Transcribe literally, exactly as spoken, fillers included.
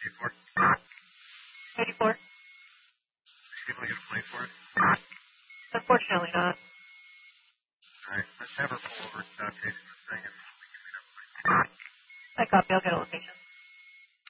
eighty-four. eighty-four. Are you able to get a plate for it? Unfortunately not. All right, let's have her pull over and stop chasing this thing and we can meet up. I copy. I'll get a location.